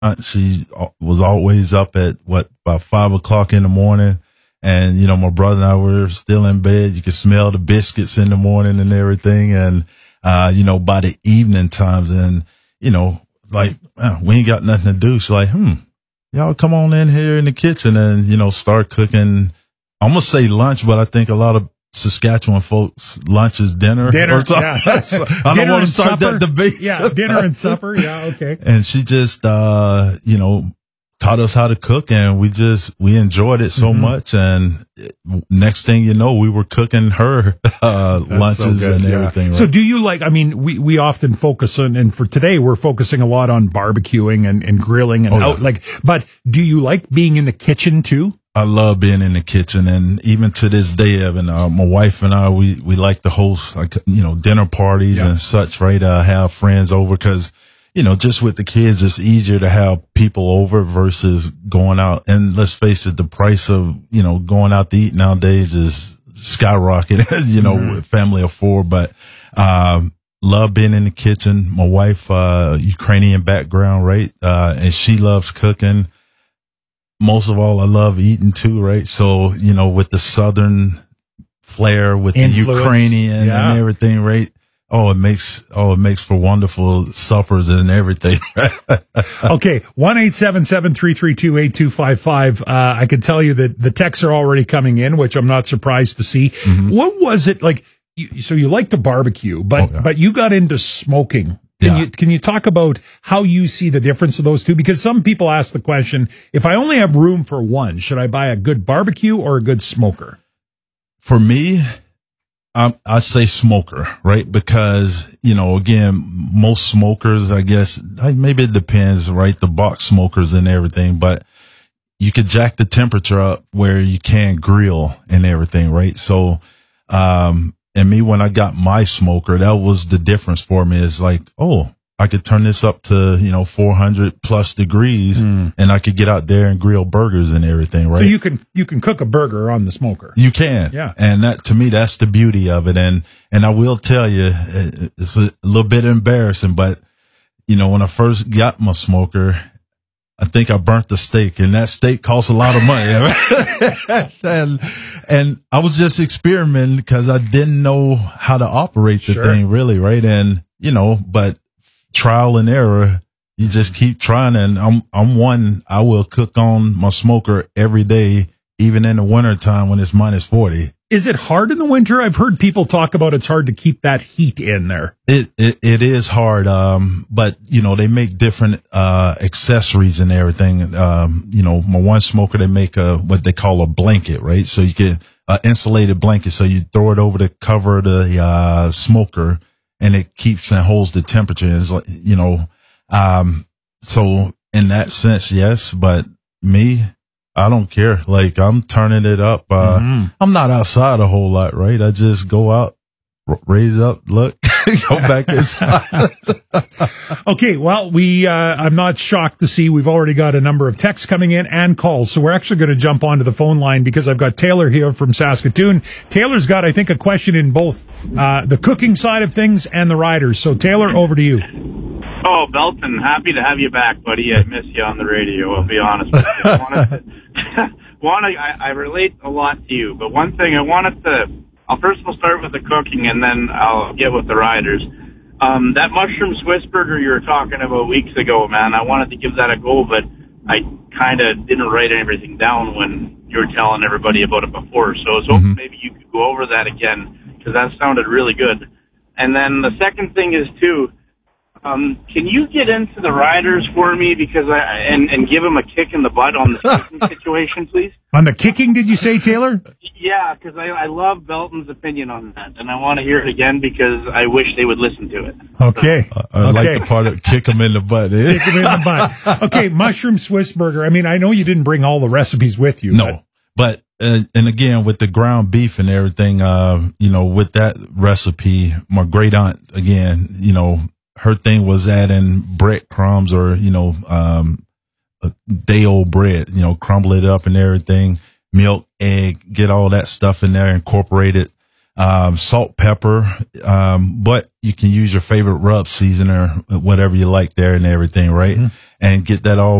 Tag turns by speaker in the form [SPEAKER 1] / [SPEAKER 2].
[SPEAKER 1] She was always up at about 5 o'clock in the morning. And, my brother and I were still in bed. You could smell the biscuits in the morning and everything. And, by the evening times and, like, we ain't got nothing to do. She's like, y'all come on in here in the kitchen and, start cooking. I'm going to say lunch, but I think a lot of Saskatchewan folks, lunch is dinner.
[SPEAKER 2] Dinner,
[SPEAKER 1] yeah. So I don't want to start that debate.
[SPEAKER 2] Yeah, dinner and supper. Yeah, okay.
[SPEAKER 1] And she just, taught us how to cook, and we enjoyed it so much. And next thing you know, we were cooking her lunches and everything. Right?
[SPEAKER 2] So do you we often focus on, and for today, we're focusing a lot on barbecuing and grilling and but do you like being in the kitchen too?
[SPEAKER 1] I love being in the kitchen, and even to this day, Evan, my wife and I, we like to host, dinner parties and such, right? Have friends over because, just with the kids, it's easier to have people over versus going out. And let's face it, the price of, going out to eat nowadays is skyrocketing, with family of four, but, love being in the kitchen. My wife, Ukrainian background, right? And she loves cooking. Most of all, I love eating too, right? So, with the Southern flair, with
[SPEAKER 2] influence,
[SPEAKER 1] the Ukrainian and everything, right? It makes for wonderful suppers and everything.
[SPEAKER 2] Okay. 1-877-332-8255. I can tell you that the texts are already coming in, which I'm not surprised to see. Mm-hmm. What was it like? So you like to barbecue, but you got into smoking. Can you talk about how you see the difference of those two? Because some people ask the question, if I only have room for one, should I buy a good barbecue or a good smoker?
[SPEAKER 1] For me, I say smoker, right? Because, again, most smokers, I guess, maybe it depends, right? The box smokers and everything, but you could jack the temperature up where you can grill and everything, right? So, and me, when I got my smoker, that was the difference for me. Is like, I could turn this up to, 400 plus degrees and I could get out there and grill burgers and everything, right?
[SPEAKER 2] So you can cook a burger on the smoker.
[SPEAKER 1] You can.
[SPEAKER 2] Yeah.
[SPEAKER 1] And that, to me, that's the beauty of it. And I will tell you, it's a little bit embarrassing, but, when I first got my smoker, I think I burnt the steak, and that steak costs a lot of money. and I was just experimenting because I didn't know how to operate the thing really, right? And, but trial and error, you just keep trying. And I will cook on my smoker every day, even in the wintertime when it's minus 40.
[SPEAKER 2] Is it hard in the winter? I've heard people talk about it's hard to keep that heat in there.
[SPEAKER 1] It is hard. But they make different, accessories and everything. My one smoker, they make what they call a blanket, right? So you get insulated blanket. So you throw it over the cover of the, smoker, and it keeps and holds the temperature. It's like, so in that sense, yes, but me, I don't care. Like, I'm turning it up. I'm not outside a whole lot, right? I just go out, raise up, look, go back inside.
[SPEAKER 2] Okay. Well, I'm not shocked to see we've already got a number of texts coming in and calls. So we're actually going to jump onto the phone line because I've got Taylor here from Saskatoon. Taylor's got, I think, a question in both, the cooking side of things and the riders. So Taylor, over to you.
[SPEAKER 3] Oh, Belton, happy to have you back, buddy. I miss you on the radio, I'll be honest with you. I relate a lot to you, but one thing I'll first start with the cooking and then I'll get with the riders. That mushroom Swiss burger you were talking about weeks ago, man, I wanted to give that a go, but I kind of didn't write everything down when you were telling everybody about it before. So I was hoping maybe you could go over that again, because that sounded really good. And then the second thing is, too, can you get into the riders for me and give them a kick in the butt on the kicking situation, please?
[SPEAKER 2] On the kicking, did you say, Taylor?
[SPEAKER 3] Yeah, because I love Belton's opinion on that, and I want to hear it again because I wish they would listen to it.
[SPEAKER 2] Okay.
[SPEAKER 1] I like the part of kick them in the butt.
[SPEAKER 2] Kick them in the butt. Okay, mushroom Swiss burger. I mean, I know you didn't bring all the recipes with you.
[SPEAKER 1] No, but and again, with the ground beef and everything, with that recipe, my great aunt, again, her thing was adding breadcrumbs or, day old bread, crumble it up and everything, milk, egg, get all that stuff in there, incorporate it. salt, pepper, but you can use your favorite rub seasoner, whatever you like there and everything, right? And get that all